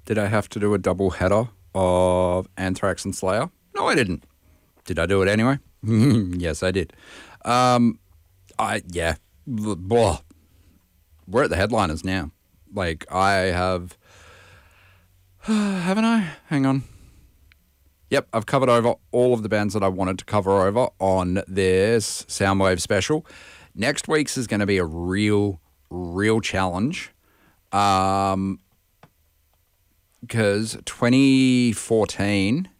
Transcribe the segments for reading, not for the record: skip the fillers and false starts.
Did I have to do a double header of Anthrax and Slayer? No, I didn't. Did I do it anyway? Yes, I did. Blah. We're at the headliners now. Like, I have... haven't I? Hang on. Yep, I've covered over all of the bands that I wanted to cover over on this Soundwave special. Next week's is going to be a real challenge. Because 2014...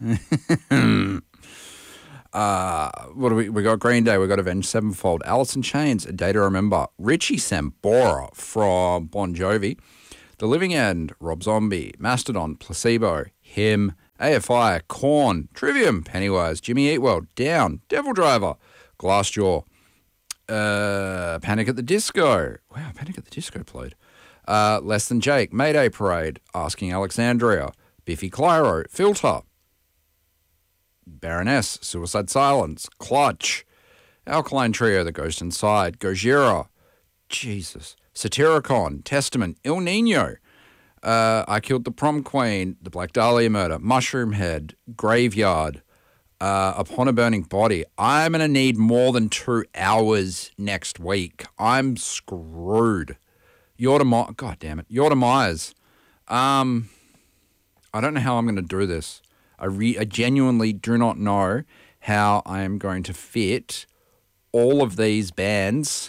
what do we got? Green Day, we got Avenged Sevenfold, Alice in Chains, A Day to Remember, Richie Sambora from Bon Jovi, The Living End, Rob Zombie, Mastodon, Placebo, Him, AFI, Korn, Trivium, Pennywise, Jimmy Eat World, Down, Devil Driver, Glassjaw, Panic at the Disco. Wow, Panic at the Disco played. Less Than Jake, Mayday Parade, Asking Alexandria, Biffy Clyro, Filter, Baroness, Suicide Silence, Clutch, Alkaline Trio, The Ghost Inside, Gojira, Jesus, Satyricon, Testament, Il Nino, I Killed the Prom Queen, The Black Dahlia Murder, Mushroom Head, Graveyard, Upon a Burning Body. I'm going to need more than 2 hours next week. I'm screwed. God damn it. Yorta Myers. I don't know how I'm going to do this. I genuinely do not know how I am going to fit all of these bands.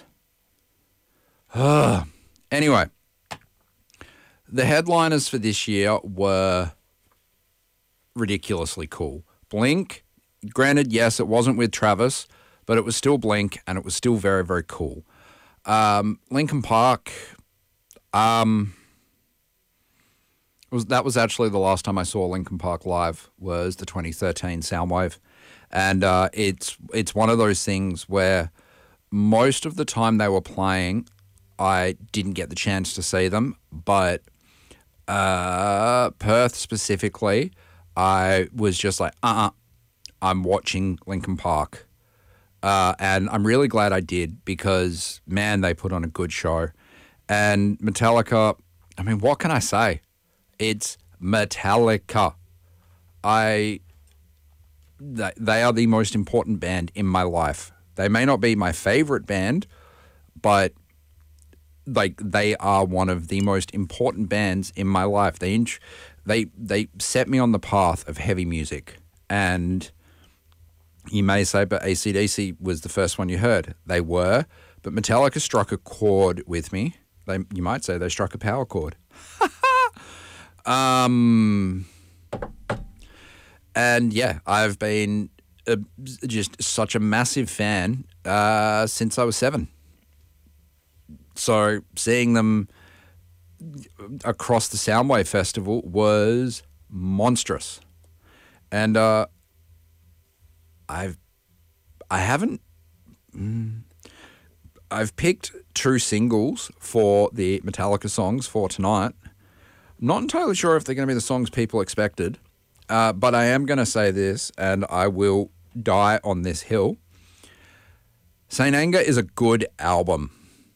Anyway, the headliners for this year were ridiculously cool. Blink, granted, yes, it wasn't with Travis, but it was still Blink, and it was still very, very cool. Linkin Park, that was actually the last time I saw Linkin Park live, was the 2013 Soundwave. And it's one of those things where most of the time they were playing, I didn't get the chance to see them. But Perth specifically, I was just like, I'm watching Linkin Park. And I'm really glad I did because, man, they put on a good show. And Metallica, I mean, what can I say? It's Metallica. They are the most important band in my life. They may not be my favorite band, but like they are one of the most important bands in my life. They set me on the path of heavy music. And you may say, but AC/DC was the first one you heard. They were, but Metallica struck a chord with me. You might say they struck a power chord. And yeah, I've been just such a massive fan since I was 7. So seeing them across the Soundwave Festival was monstrous. And I've picked 2 singles for the Metallica songs for tonight. Not entirely sure if they're going to be the songs people expected, but I am going to say this, and I will die on this hill. Saint Anger is a good album.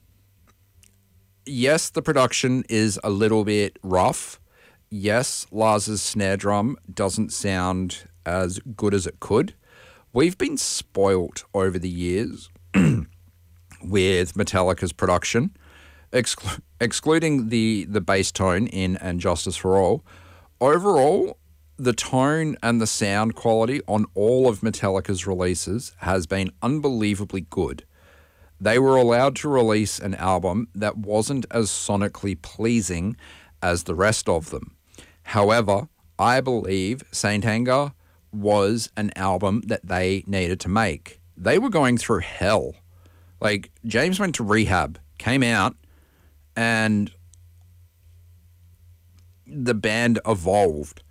Yes, the production is a little bit rough. Yes, Lars's snare drum doesn't sound as good as it could. We've been spoilt over the years with Metallica's production. Excluding the bass tone in And Justice for All, overall, the tone and the sound quality on all of Metallica's releases has been unbelievably good. They were allowed to release an album that wasn't as sonically pleasing as the rest of them. However, I believe Saint Anger was an album that they needed to make. They were going through hell. Like, James went to rehab, came out, and the band evolved.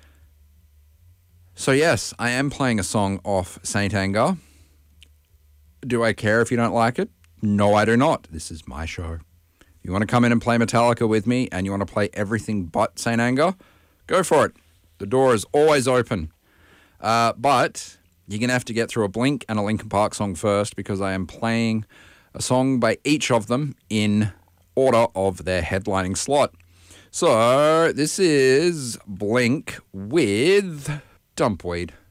So yes, I am playing a song off Saint Anger. Do I care if you don't like it? No, I do not. This is my show. If you want to come in and play Metallica with me and you want to play everything but Saint Anger, go for it. The door is always open. But you're going to have to get through a Blink and a Linkin Park song first because I am playing a song by each of them in order of their headlining slot. So this is Blink with Dumpweed.